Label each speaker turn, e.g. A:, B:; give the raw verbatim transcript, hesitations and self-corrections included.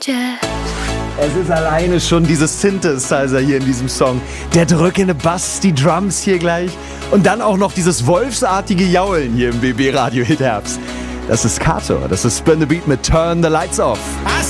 A: Jazz.
B: Es ist alleine schon dieses Synthesizer hier in diesem Song. Der drückende Bass, die Drums hier gleich. Und dann auch noch dieses wolfsartige Jaulen hier im B B Radio Hit Herbst. Das ist Kato, das ist Spin the Beat mit Turn the Lights Off.